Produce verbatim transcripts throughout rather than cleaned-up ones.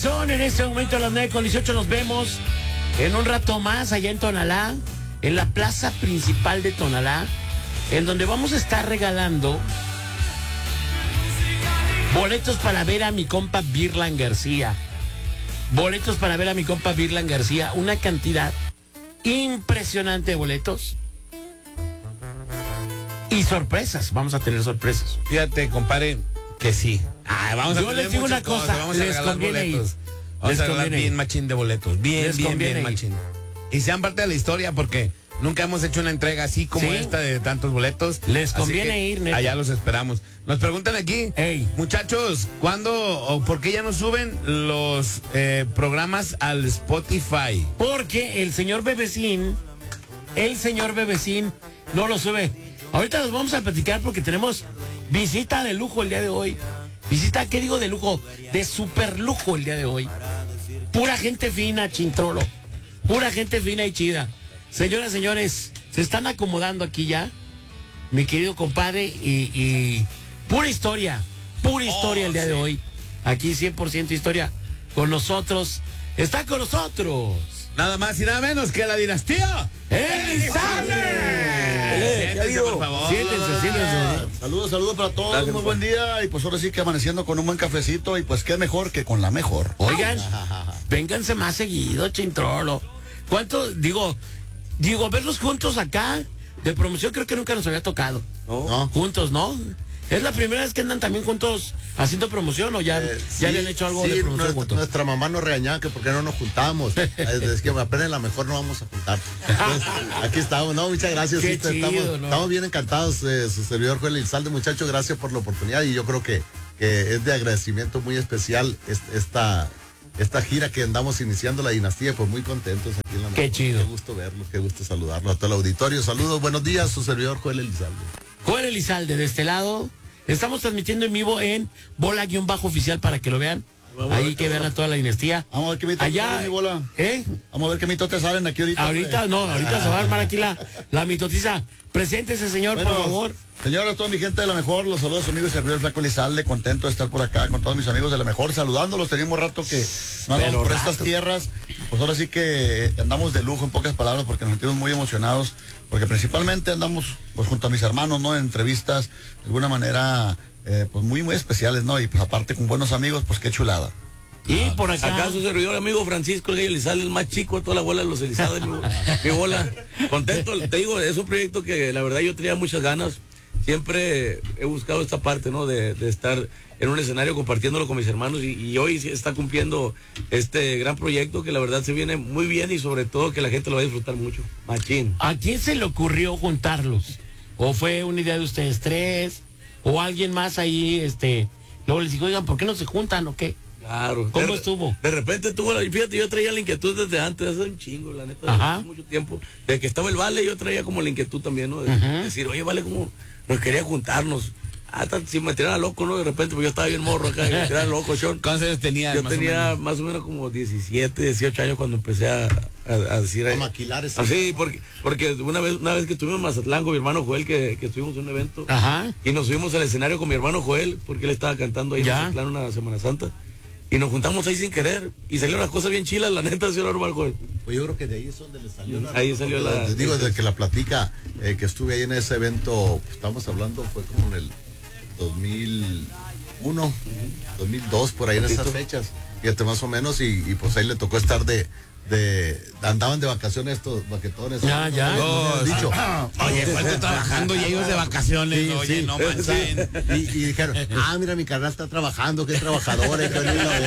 Son en este momento a las nueve con dieciocho, nos vemos en un rato más allá en Tonalá, en la plaza principal de Tonalá, en donde vamos a estar regalando boletos para ver a mi compa Virlan García. Boletos para ver a mi compa Virlan García, una cantidad impresionante de boletos. Y sorpresas, vamos a tener sorpresas. Fíjate, compadre, que sí. Ah, vamos a Yo les digo una cosa, vamos a les regalar conviene ir. boletos. Vamos Les a regalar conviene bien ir. machín de boletos. Bien, Les bien, conviene bien ir. machín. Y sean parte de la historia porque nunca hemos hecho una entrega así como Sí. esta de tantos boletos. Les Así conviene que ir, neta. allá los esperamos. Nos preguntan aquí, Ey. muchachos, ¿cuándo o por qué ya no suben los eh, programas al Spotify? Porque el señor Bebecín, el señor Bebecín no lo sube. Ahorita nos vamos a platicar porque tenemos visita de lujo el día de hoy. Visita, ¿qué digo de lujo? De super lujo el día de hoy. Pura gente fina, chintrolo. Pura gente fina y chida. Señoras, señores, se están acomodando aquí ya. Mi querido compadre y, y pura historia, pura historia el día de hoy. Aquí cien por ciento historia con nosotros. Está con nosotros Nada más y nada menos que la dinastía Elizalde. Siéntense, por favor. Siéntense, siéntense. Saludos, saludos para todos, Gracias, muy buen día y pues ahora sí que amaneciendo con un buen cafecito y pues qué mejor que con la mejor. Oigan, vénganse más seguido, chintrolo. ¿Cuánto? Digo, digo, verlos juntos acá de promoción creo que nunca nos había tocado. ¿No? Juntos, ¿no? ¿Es la primera vez que andan también juntos haciendo promoción o ya, Eh, ya sí, habían hecho algo sí, de promoción nuestra, juntos? nuestra mamá nos regañaba que por qué no nos juntamos. Es que apenas la mejor no vamos a juntar. Entonces, aquí estamos, no, muchas gracias. Qué sí, chido, estamos, ¿no? estamos bien encantados, eh, su servidor Joel Elizalde, muchachos, gracias por la oportunidad y yo creo que, que es de agradecimiento muy especial es- esta, esta gira que andamos iniciando la dinastía, pues muy contentos aquí en la Qué mejor. chido. Qué gusto verlos, qué gusto saludarlos a todo el auditorio. Saludos, buenos días, su servidor Joel Elizalde. Joel Elizalde, de este lado. Estamos transmitiendo en vivo en Bola-Oficial para que lo vean. Ahí que vean a toda la dinastía. Vamos a ver qué mito Allá, salen, mi bola. ¿eh? Vamos a ver qué mitos te salen aquí ahorita. Ahorita, no, ahorita se va a armar aquí la, la mitotiza. Preséntese, señor, Bueno, por favor. Señores, toda mi gente de la mejor, los saludos a su amigo y servidor Flaco Elizalde, contento de estar por acá con todos mis amigos de la mejor, saludándolos, tenemos rato que no andamos Pero por rato. estas tierras, pues ahora sí que andamos de lujo en pocas palabras porque nos sentimos muy emocionados, porque principalmente andamos pues junto a mis hermanos, ¿no? En entrevistas, de alguna manera, eh, pues muy, muy especiales, ¿no? Y pues aparte con buenos amigos, pues qué chulada. Y por acá. Acá su servidor amigo Francisco el Elizalde, el más chico de toda la bola de los Elizalde, mi, mi bola. Contento, te digo, es un proyecto que la verdad yo tenía muchas ganas. Siempre he buscado esta parte, ¿no? De, de estar en un escenario compartiéndolo con mis hermanos y, y hoy sí está cumpliendo este gran proyecto que la verdad se viene muy bien y sobre todo que la gente lo va a disfrutar mucho. Machín. ¿A quién se le ocurrió juntarlos? ¿O fue una idea de ustedes tres? ¿O alguien más ahí, este, luego les dijo, oigan, ¿por qué no se juntan o qué? Claro. ¿Cómo De- estuvo? De repente tuvo, la- fíjate, yo traía la inquietud desde antes, hace un chingo, la neta, Ajá. hace mucho tiempo. Desde que estaba el Vale, yo traía como la inquietud también, ¿no? De Ajá. decir, oye, Vale, ¿cómo nos quería juntarnos? Ah, tan- si me tirara loco, ¿no? De repente, pues yo estaba bien morro acá, y me tirara loco, Sean. ¿Cuántos años tenías? Yo más o tenía menos? más o menos como diecisiete, dieciocho años cuando empecé a, a, a decir... A maquilar ese- Así, porque, porque una vez una vez que estuvimos en Mazatlán con mi hermano Joel, que, que estuvimos en un evento, Ajá. y nos subimos al escenario con mi hermano Joel, porque él estaba cantando ahí Ya. en Mazatlán una Semana Santa. Y nos juntamos ahí sin querer. Y salieron las cosas bien chilas, la neta, señor normal, Joel. Pues yo creo que de ahí es donde le salió la... Ahí salió la- Les digo, desde que la platica, eh, que estuve ahí en ese evento, pues, estamos hablando, fue como en el dos mil uno, dos mil dos, por ahí en esas fechas. Fíjate, más o menos, y, y pues ahí le tocó estar de... de andaban de vacaciones estos baquetones. Ya, ya. No, no, no, dicho. Oye, falta trabajando y ellos de vacaciones. Sí, Oye, sí. no manchen. Y, y dijeron, ah, mira, mi carnal está trabajando, qué trabajadora, qué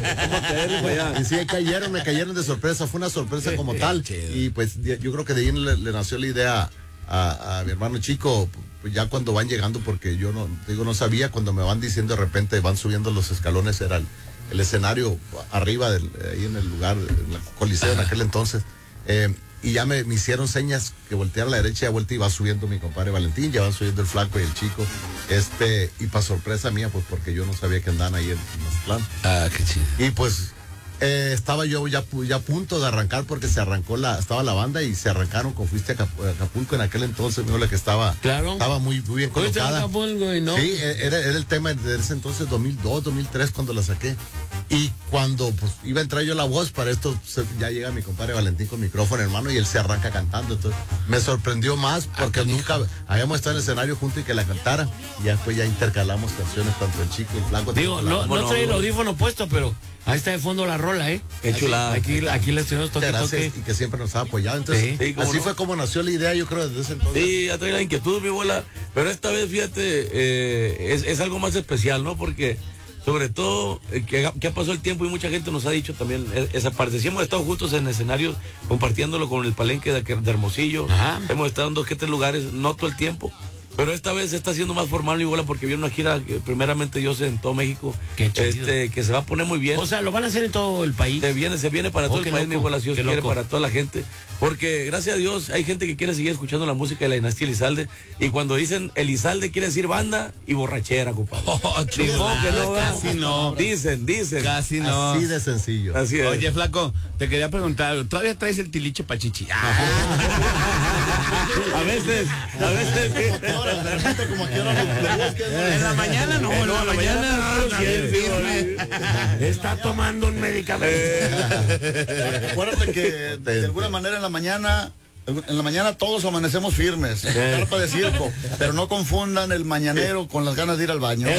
linda. Y sí, ahí cayeron, me cayeron de sorpresa, fue una sorpresa como tal. Y pues yo yo creo que de ahí le, le nació la idea a, a mi hermano chico, pues ya cuando van llegando, porque yo no, digo, no sabía, cuando me van diciendo de repente, van subiendo los escalones, era el, el escenario arriba, del, ahí en el lugar, en el coliseo en aquel entonces. Eh, y ya me, me hicieron señas que volteara a la derecha y a vuelta y va subiendo mi compadre Valentín, ya van subiendo el flaco y el chico, este, y para sorpresa mía, pues porque yo no sabía que andaban ahí en, en Mazatlán. Ah, qué chido. Y pues eh, estaba yo ya, pu- ya a punto de arrancar porque se arrancó la, estaba la banda y se arrancaron con Fuiste a Acap- a Acapulco en aquel entonces, mi la que estaba, Claro. estaba muy, muy bien Fuiste a colocada. Acapulco y no. Sí, era, era el tema de ese entonces, dos mil dos, dos mil tres, cuando la saqué. Y cuando pues iba a entrar yo la voz, para esto se, ya llega mi compadre Valentín con micrófono en mano y él se arranca cantando. Entonces me sorprendió más porque nunca habíamos estado en el escenario juntos y que la cantara. Y ya después ya intercalamos canciones, tanto el chico y el flaco. Digo, no, no trae el audífono puesto, pero ahí está de fondo la rola, ¿eh? Qué chulada. Aquí, aquí le estuvimos toque, toque. Y que siempre nos ha apoyado. Entonces, sí, así no? fue como nació la idea, yo creo, desde ese entonces. Sí, ya trae la inquietud, mi bola. Pero esta vez, fíjate, eh, es, es algo más especial, ¿no? Porque, sobre todo, eh, que, que ha pasado el tiempo y mucha gente nos ha dicho también eh, esa parte. Sí hemos estado juntos en escenarios, compartiéndolo con el Palenque de, de Hermosillo. Ajá. Hemos estado en dos que tres lugares, no todo el tiempo. Pero esta vez se está haciendo más formal, mi bola, porque viene una gira que primeramente yo sé en todo México, este, que se va a poner muy bien. O sea, lo van a hacer en todo el país. Se viene, se viene para oh, todo el país, loco, mi bola, si Dios quiere, loco. para toda la gente. Porque gracias a Dios hay gente que quiere seguir escuchando la música de la dinastía Elizalde. Y cuando dicen Elizalde quiere decir banda y borrachera, compadre. Oh, Ni modo que no, casi no. Dicen, dicen. Casi no. Así de sencillo. Así es. Oye, flaco, te quería preguntar, ¿todavía traes el tiliche pachichi? A veces, a veces. En la mañana no, en la mañana no, bien firme. Está tomando un medicamento. Acuérdate que de alguna manera en la mañana, en la mañana todos amanecemos firmes, carpa de circo, pero no confundan el mañanero con las ganas de ir al baño.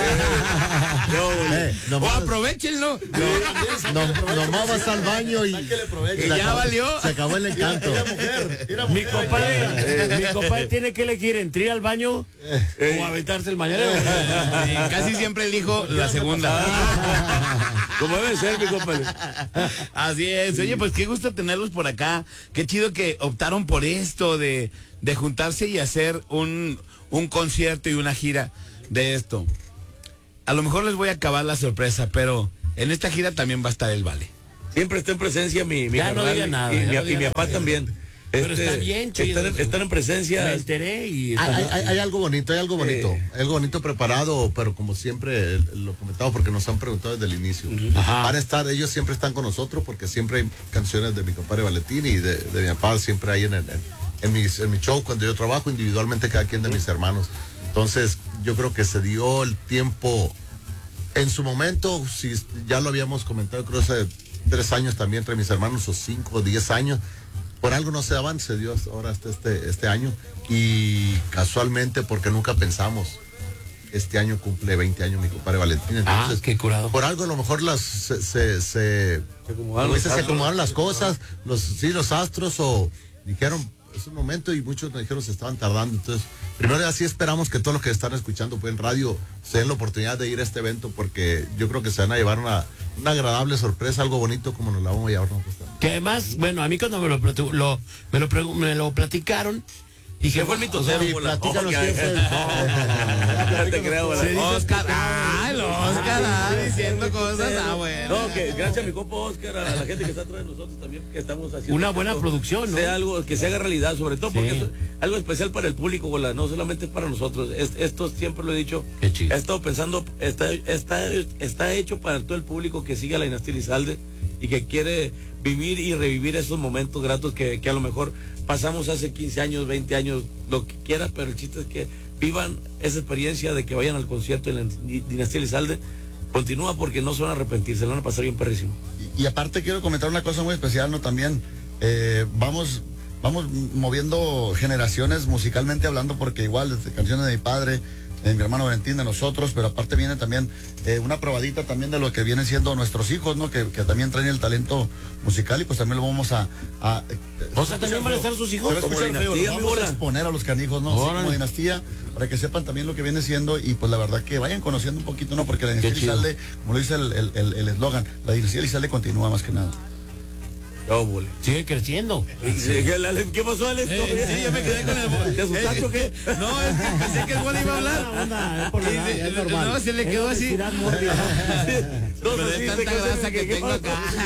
Eh, O nomás, aprovechenlo. no, nomás vas al baño y, Y la- ya valió. se acabó el encanto. Mi compadre, eh, mi compadre tiene que elegir entre ir al baño o aventarse el mañanero. Sí, casi siempre elijo la segunda. Como debe ser, mi compadre. Así es. Oye, pues qué gusto tenerlos por acá. Qué chido que optaron por esto de, de juntarse y hacer un, un concierto y una gira de esto. A lo mejor les voy a acabar la sorpresa, pero en esta gira también va a estar el Vale. Siempre está en presencia mi, mi Ya no carnal diga y- nada, y, ya mi, no y diga mi papá nada. también. Pero está bien, chido. Están, en- están en presencia. Me enteré y... Hay, hay- hay algo bonito, hay algo bonito, Eh. hay algo bonito preparado, pero como siempre eh, lo comentaba porque nos han preguntado desde el inicio. Ajá. Van a estar, ellos siempre están con nosotros porque siempre hay canciones de mi compadre Valentín y de, de mi papá siempre hay en, el- en, en mis- en mi show cuando yo trabajo individualmente cada quien de mis hermanos. Entonces yo creo que se dio el tiempo en su momento, si ya lo habíamos comentado, creo hace tres años también entre mis hermanos o cinco o diez años. Por algo no se daban, se dio ahora hasta este, este año y casualmente porque nunca pensamos, este año cumple veinte años mi compadre Valentín. Entonces, Ah, qué curado. por algo a lo mejor las se, se, se, Se acomodaron como los dices, se astros. acomodaron las cosas, los, sí, los astros o dijeron, es un momento y muchos nos dijeron se estaban tardando. Entonces, primero así esperamos que todos los que están escuchando pues en radio se den la oportunidad de ir a este evento porque yo creo que se van a llevar una, una agradable sorpresa, algo bonito como nos la vamos a llevar nosotros también. Que además, bueno, a mí cuando me lo, platu- lo- me lo, pregu- me lo platicaron, dije, ¿Qué fue el mitocero, Sí, bola? platícanos Oh, quién fue el- No te creo, bola. Oscar, ah, el Oscar, ah, diciendo cosas, ah, bueno. No, que gracias a mi compa Oscar, a la gente que está atrás de nosotros también, que estamos haciendo. Una buena esto, producción, ¿no? Sea algo que se haga realidad, sobre todo porque Sí. es algo especial para el público, bola, no solamente es para nosotros. Es- esto siempre lo he dicho. Qué chido. He estado pensando, está, está, está hecho para todo el público que sigue a la dinastía Elizalde y que quiere vivir y revivir esos momentos gratos que, que a lo mejor pasamos hace quince años, veinte años, lo que quieras, pero el chiste es que vivan esa experiencia de que vayan al concierto en la dinastía Elizalde. Continúa porque no se van a arrepentir, se lo van a pasar bien perrísimo. Y, y aparte quiero comentar una cosa muy especial, ¿no? También eh, vamos, vamos moviendo generaciones musicalmente hablando, porque igual desde canciones de mi padre, de mi hermano Valentín, de nosotros, pero aparte viene también eh, una probadita también de lo que vienen siendo nuestros hijos, ¿no? Que, que también traen el talento musical y pues también lo vamos a... a eh, O sea, también van a estar sus hijos. se va a como escuchar feo, dinastía, lo mi vamos a bola. exponer a los canijos, ¿no? Así Órale. como dinastía, para que sepan también lo que viene siendo y pues la verdad que vayan conociendo un poquito, ¿no? Porque la dinastía Qué chido. Elizalde, como lo dice el eslogan, el, el, el eslogan, la dinastía Elizalde continúa más que nada. No, bole. Sigue creciendo. ¿Qué pasó, Alex? Eh, sí, yo me quedé con el... ¿Te asustaste o qué? No, es que pensé que el Boli iba a hablar. Sí, sí, no, se le quedó así. No, Pero de sí, tanta se quedó grasa así, que ¿qué tengo pasó?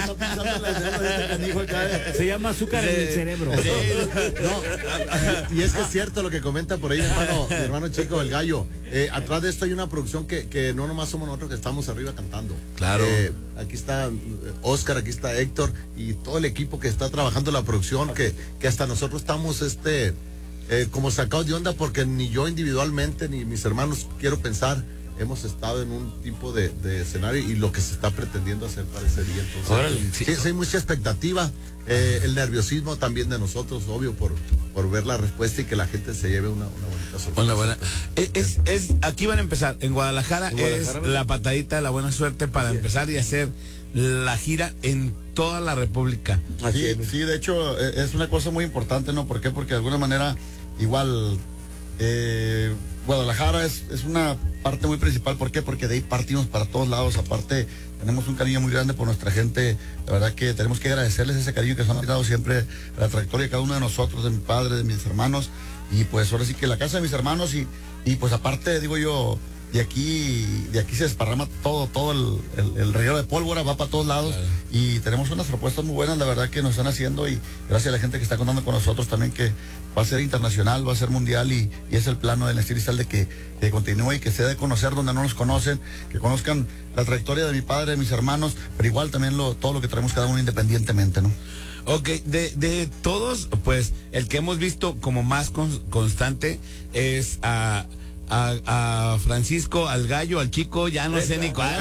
acá. Se llama azúcar en el cerebro. No, y es que es cierto lo que comenta por ahí mi hermano, mi hermano chico, el gallo. Eh, atrás de esto hay una producción que, que no nomás somos nosotros que estamos arriba cantando. Claro. Eh, aquí está eh, Oscar, aquí está Héctor y todo el equipo que está trabajando la producción, que, que hasta nosotros estamos este eh, como sacados de onda porque ni yo individualmente ni mis hermanos quiero pensar hemos estado en un tipo de, de escenario y lo que se está pretendiendo hacer para ese día. Entonces, Órale, sí, sí. sí, hay mucha expectativa, eh, el nerviosismo también de nosotros, obvio, por, por ver la respuesta y que la gente se lleve una, una bonita sorpresa. Una buena. Es, es, es- aquí van a empezar. En Guadalajara, En Guadalajara, es la patadita de la buena suerte para empezar y hacer la gira en toda la República. Así Sí, es. sí, de hecho eh, es una cosa muy importante, ¿no? ¿Por qué? Porque de alguna manera igual eh, Guadalajara es, es una parte muy principal. ¿Por qué? Porque de ahí partimos para todos lados. Aparte, tenemos un cariño muy grande por nuestra gente. La verdad que tenemos que agradecerles ese cariño que nos han dado siempre a la trayectoria de cada uno de nosotros, de mi padre, de mis hermanos. Y pues ahora sí que la casa de mis hermanos y, y pues aparte, digo yo, de aquí, de aquí se desparrama todo, todo el, el, el reguero de pólvora, va para todos lados. Claro. Y tenemos unas propuestas muy buenas, la verdad, que nos están haciendo, y gracias a la gente que está contando con nosotros también, que va a ser internacional, va a ser mundial, y, y es el plano del Estilo y Sal de que, que continúe y que se dé de conocer donde no nos conocen, que conozcan la trayectoria de mi padre, de mis hermanos, pero igual también lo, todo lo que traemos cada uno independientemente, ¿no? Ok, de, de todos, pues el que hemos visto como más con- constante es a, a, a Francisco, al gallo, al chico, ya no sé ni cuál.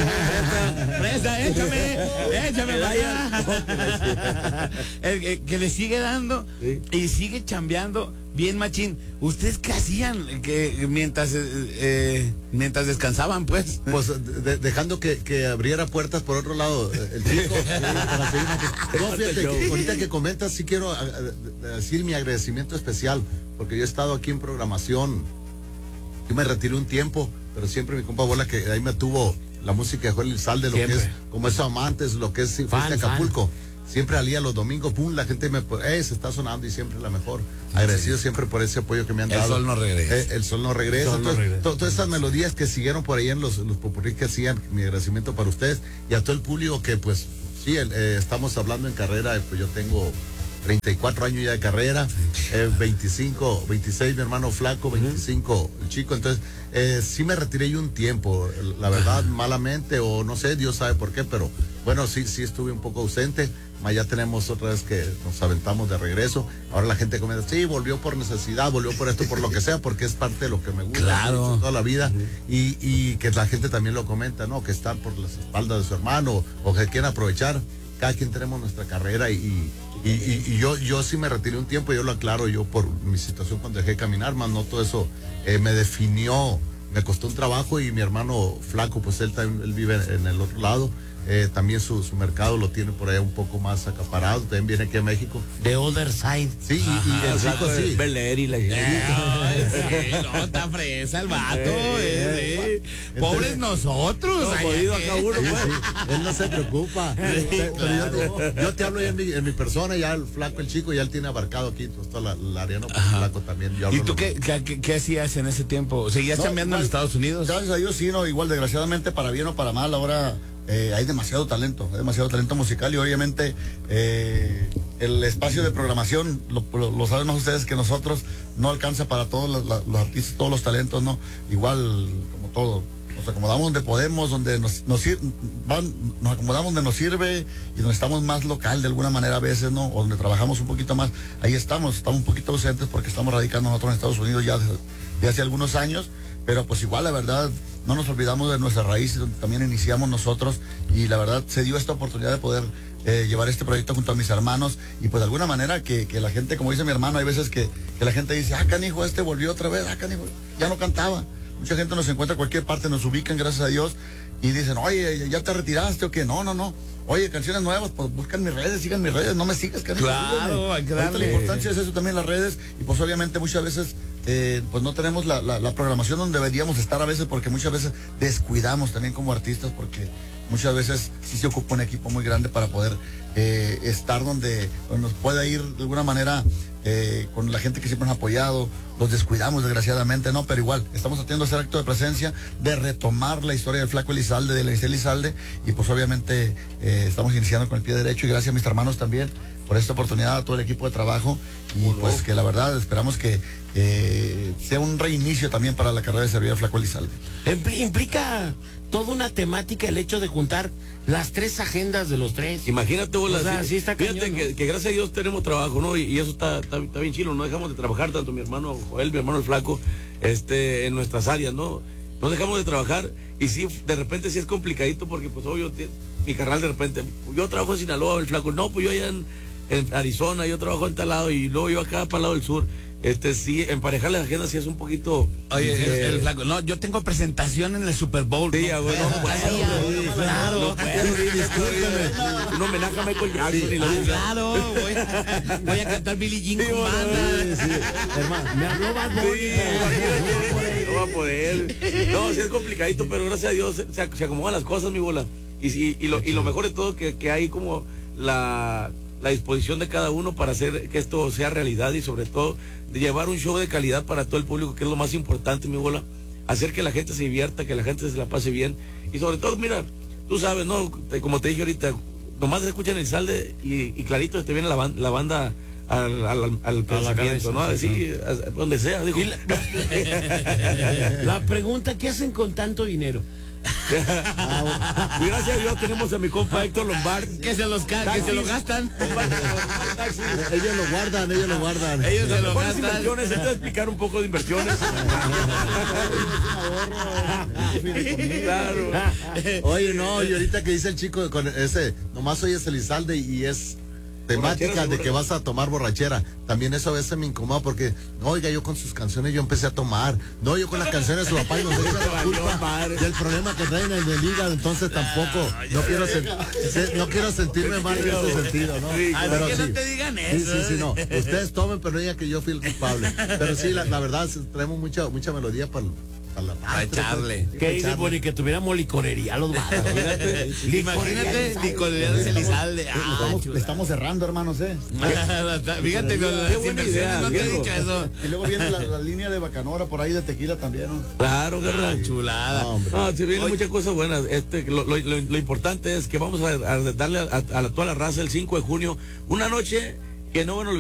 Presta, échame, échame para allá. El que, que le sigue dando Sí. y sigue chambeando bien machín. ¿Ustedes qué hacían que mientras eh, eh, mientras descansaban, pues? Pues de- de- dejando que, que abriera puertas por otro lado, eh, el chico. eh, para seguir aquí. No, fíjate, que ahorita que comentas, sí quiero a- a- decir mi agradecimiento especial, porque yo he estado aquí en programación. Yo me retiré un tiempo, pero siempre mi compa Bola, que ahí me tuvo la música de Joel Elizalde, lo Siempre. que es, como es Amantes, lo que es Fan, Fiesta Acapulco. Siempre alía los domingos, pum, la gente me, eh, se está sonando y siempre la mejor. Agradecido siempre por ese apoyo que me han El dado. sol no regresa. Eh, el sol no regresa. El sol no Entonces, regresa. to- todas estas melodías que siguieron por ahí en los, los popurrí que hacían, mi agradecimiento para ustedes y a todo el público que, pues, sí, el, eh, estamos hablando en carrera, eh, pues yo tengo treinta y cuatro años ya de carrera, eh, veinticinco, veintiséis mi hermano Flaco, veinticinco el chico, entonces eh, sí me retiré yo un tiempo, la verdad, malamente, o no sé, Dios sabe por qué, pero bueno, sí, sí estuve un poco ausente, ma, ya tenemos otra vez que nos aventamos de regreso, ahora la gente comenta, sí, volvió por necesidad, volvió por esto, por lo que sea, porque es parte de lo que me gusta, Claro. lo he hecho toda la vida, y, y que la gente también lo comenta, ¿no? Que están por las espaldas de su hermano, o que quieren aprovechar, cada quien tenemos nuestra carrera, y, y, y, y yo, yo sí me retiré un tiempo, yo lo aclaro, yo por mi situación cuando dejé de caminar, más no todo eso eh, me definió, me costó un trabajo, y mi hermano Flaco, pues él también él vive en el otro lado, eh, también su, su mercado lo tiene por allá un poco más acaparado, también viene aquí a México. The Other Side. Sí, y, y el chico sí. Bel Air y la Ay, sí, no, está fresa el vato. eh, sí. Pobres nosotros. No, ay, jodido ay, acá uno, Sí, pues. sí, él no se preocupa. Pero yo, te, yo te hablo ya en mi, en mi persona, ya el Flaco, el chico, ya él tiene abarcado aquí pues, toda la, la área, ¿no? Pues el Flaco también. Yo hablo ¿Y tú lo qué, mismo. qué, qué- qué hacías en ese tiempo? ¿Seguías No, cambiando en igual, Estados Unidos? Gracias a Dios, sí, no, igual desgraciadamente, para bien o para mal, ahora eh, hay demasiado talento, hay demasiado talento musical, y obviamente eh, el espacio de programación, lo, lo- lo saben más ustedes que nosotros, no alcanza para todos los, la- los artistas, todos los talentos, ¿no? Igual, como todo, nos acomodamos donde podemos, donde nos, nos, sir- van- nos acomodamos donde nos sirve y donde estamos más local de alguna manera a veces, ¿no? O donde trabajamos un poquito más, ahí estamos, estamos un poquito ausentes porque estamos radicando nosotros en Estados Unidos ya desde, de hace algunos años, pero pues igual la verdad no nos olvidamos de nuestras raíces, donde también iniciamos nosotros, y la verdad se dio esta oportunidad de poder eh, llevar este proyecto junto a mis hermanos, y pues de alguna manera que, que la gente, como dice mi hermano, hay veces que, que la gente dice, ah, canijo, este volvió otra vez, ah, canijo, ya no cantaba. Mucha gente nos encuentra en cualquier parte, nos ubican, gracias a Dios, y dicen, oye, ¿ya te retiraste o qué? No, no, no. Oye, canciones nuevas, pues buscan mis redes, sigan mis redes, no me sigas, canijo. Claro, sígueme. hay que Ahorita darle. la importancia es eso también, las redes, y pues obviamente muchas veces eh, pues no tenemos la, la, la programación donde deberíamos estar a veces, porque muchas veces descuidamos también como artistas, porque muchas veces sí se ocupa un equipo muy grande para poder eh, estar donde, donde nos pueda ir de alguna manera eh, con la gente que siempre nos ha apoyado. Los descuidamos desgraciadamente, ¿no? Pero igual, estamos haciendo ese acto de presencia, de retomar la historia del Flaco Elizalde, de la Isela Elizalde, y pues obviamente eh, estamos iniciando con el pie derecho, y gracias a mis hermanos también por esta oportunidad, a todo el equipo de trabajo, y pues que la verdad esperamos que eh, sea un reinicio también para la carrera de servidor Flaco Elizalde. Impl- Implica toda una temática el hecho de juntar las tres agendas de los tres. Imagínate, vos, O sea, así- sí está fíjate cañón, ¿no? que, que gracias a Dios tenemos trabajo, ¿no? Y, y eso está, está, está bien chilo, no dejamos de trabajar, tanto mi hermano Joel, mi hermano el Flaco, este, en nuestras áreas, ¿no? no dejamos de trabajar y sí, de repente sí es complicadito porque pues obvio, mi carnal de repente, yo trabajo en Sinaloa, el flaco, no, pues yo allá en, en Arizona, yo trabajo en tal lado y luego yo acá para el lado del sur. Este sí, emparejar las agendas sí es un poquito. Oye, eh, el, el flaco, no, yo tengo presentación en el Super Bowl. Sí, no, güey, no, no, Ay, no, no, claro, no, discúlpeme. un homenaje a Michael Jackson y lo Ah, claro, voy a, voy a cantar Billie Jean con banda. Sí, sí. Hermano, me habló Bad Bunny. Sí, no va a poder. No, sí es complicadito, pero gracias a Dios se, se, se acomodan las cosas, mi bola. Y, y, y, lo, y lo mejor de todo que, que hay como la, la disposición de cada uno para hacer que esto sea realidad y sobre todo de llevar un show de calidad para todo el público, que es lo más importante, mi bola. Hacer que la gente se divierta, que la gente se la pase bien. Y sobre todo, mira, tú sabes, ¿no? Como te dije ahorita, nomás se escuchan el salde y, y clarito te viene la, ban, la banda al, al, al crecimiento, ¿no? Así, a, donde sea, digo. La, la pregunta, ¿qué hacen con tanto dinero? Y gracias a Dios tenemos a mi compa Héctor Lombard. Que se los ca que se lo gastan. Ellos lo guardan, ellos lo guardan. Ellos se lo Buenas gastan. inversiones, entonces explicar un poco de inversiones. Claro. Oye, no, y ahorita que dice el chico con ese, nomás oyes el Elizalde y es temática de que vas a tomar borrachera. También eso a veces me incomoda porque, no, oiga, yo con sus canciones yo empecé a tomar. No, yo con las canciones de su papá y nos echa la culpa del problema que traen en el hígado, entonces tampoco. No quiero, sen se no quiero sentirme mal en ese sentido, ¿no? Sí, pero que sí. no te digan Sí, eso. sí, sí, no. Ustedes tomen, pero no digan que yo fui el culpable. Pero sí, la, la verdad, traemos mucha, mucha melodía para la Para echarle. ¿Qué dice, Bonnie? Que tuviéramos licorería los vatos. Imagínate, licorería de Elizalde. Ah, Estamos, chula. estamos cerrando, hermanos, ¿eh? Fíjate, con las Qué buena inversiones idea, no te he viejo. dicho eso. Y luego viene la, la línea de Bacanora por ahí de tequila también, ¿no? Claro, guerra. Chulada. No, hombre. No, se vienen Oye. muchas cosas buenas. Este, lo, lo, lo, lo importante es que vamos a, a darle a, a, a toda la raza el cinco de junio una noche que no van a olvidar.